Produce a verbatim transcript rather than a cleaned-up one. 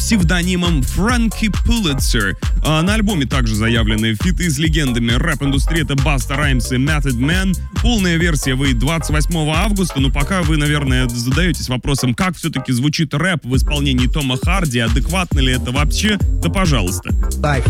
псевдонимом Фрэнки Пулитцер. А на альбоме также заявлены фиты с легендами рэп-индустрии, это Баста Раймс и Method Man. Полная версия выйдет двадцать восьмого августа, но пока вы, наверное, задаетесь вопросом, как все-таки звучит рэп в исполнении Тома Харди, адекватно ли это вообще, то пожалуйста.